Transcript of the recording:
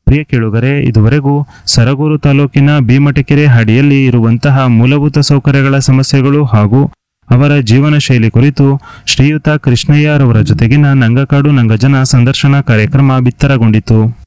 ಪ್ರಿಯ ಕೇಳುಗರೆ, ಇದುವರೆಗೂ ಸರಗೂರು ತಾಲೂಕಿನ ಭೀಮಟಕೆರೆ ಹಾಡಿಯಲ್ಲಿ ಇರುವಂತಹ ಮೂಲಭೂತ ಸೌಕರ್ಯಗಳ ಸಮಸ್ಯೆಗಳು ಹಾಗೂ ಅವರ ಜೀವನ ಶೈಲಿ ಕುರಿತು ಶ್ರೀಯುತ ಕೃಷ್ಣಯ್ಯರವರ ಜೊತೆಗಿನ ನಂಗಕಾಡು ನಂಗಜನ ಸಂದರ್ಶನ ಕಾರ್ಯಕ್ರಮ ಬಿತ್ತರಗೊಂಡಿತು.